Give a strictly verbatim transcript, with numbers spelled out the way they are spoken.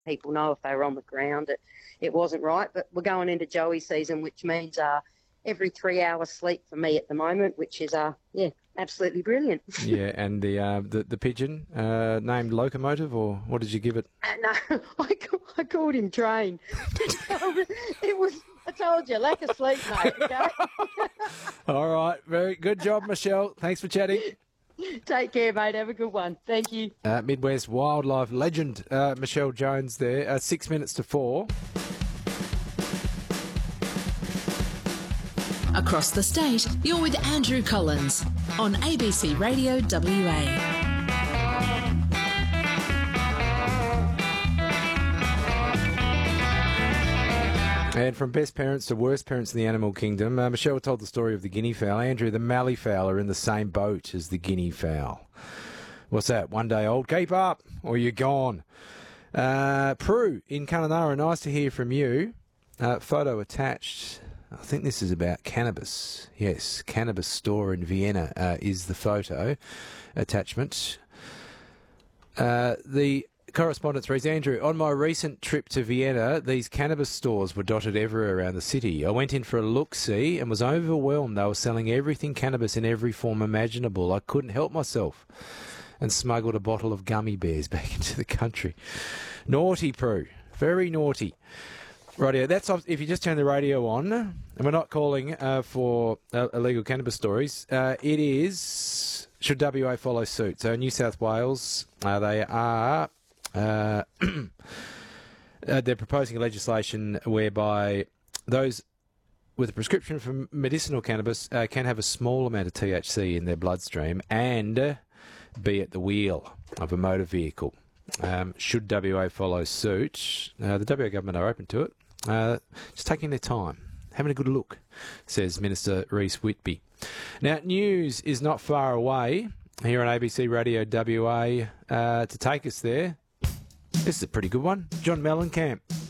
people know if they were on the ground. It, it wasn't right, but we're going into Joey season, which means uh, every three hours sleep for me at the moment, which is, uh, yeah, absolutely brilliant. Yeah, and the uh, the, the pigeon uh, named Locomotive, or what did you give it? Uh, no, I, I called him Train. It was, I told you, lack of sleep, mate, okay? All right, very good job, Michelle. Thanks for chatting. Take care, mate. Have a good one. Thank you. Uh, Midwest wildlife legend, uh, Michelle Jones there. Uh, six minutes to four. Across the state, you're with Andrew Collins on A B C Radio W A. And from best parents to worst parents in the animal kingdom, uh, Michelle told the story of the guinea fowl. Andrew, the mallee fowl are in the same boat as the guinea fowl. What's that? One day old? Keep up, or you're gone. Uh, Prue in Kununurra, nice to hear from you. Uh, photo attached. I think this is about cannabis. Yes, cannabis store in Vienna uh, is the photo attachment. Uh, the correspondence reads, Andrew, on my recent trip to Vienna, these cannabis stores were dotted everywhere around the city. I went in for a look-see and was overwhelmed. They were selling everything cannabis in every form imaginable. I couldn't help myself and smuggled a bottle of gummy bears back into the country. Naughty, Prue. Very naughty. Radio. That's if you just turn the radio on, and we're not calling uh, for uh, illegal cannabis stories. Uh, it is, should W A follow suit? So New South Wales, uh, they are, uh, uh, they're proposing legislation whereby those with a prescription for medicinal cannabis uh, can have a small amount of T H C in their bloodstream and uh, be at the wheel of a motor vehicle. Um, should W A follow suit? Uh, the W A government are open to it. Uh, just taking their time, having a good look, says Minister Reece Whitby. Now, news is not far away here on A B C Radio W A uh, to take us there. This is a pretty good one. John Mellencamp